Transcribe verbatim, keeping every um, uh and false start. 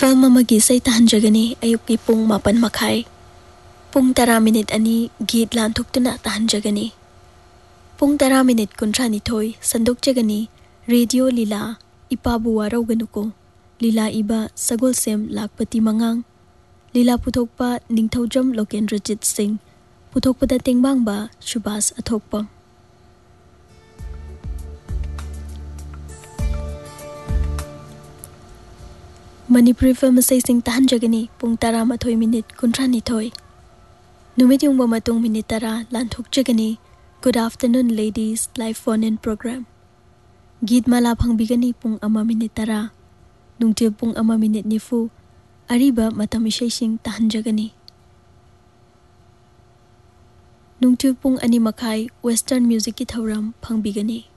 Film amagi isay tahanjagani ayuki pung mapan makhay. Pung tara minit ani git lantok tuna tahanjagani. Pung tara minit kuntra nitoy sandok jagani radio lila ipabuwa raw ganuko. Lila iba sagol sem lakpati mangang. Lila putok pa ningtawjam Lokendrajit Singh. Putok pa dating bang ba Shubhas Athokpa. Manipuri film masay sing tahanjagani pung tara matoy minit kuntra nitoy. Numit yung mamatong minit tara lantok jagani. Good afternoon ladies, live phone-in program. Gid malapang bigani pung ama minit tara. Nung til pung ama minit ni fu, ariba matamisay sing tahanjagani. Nung til pung ani makay western music kitawram pang bigani.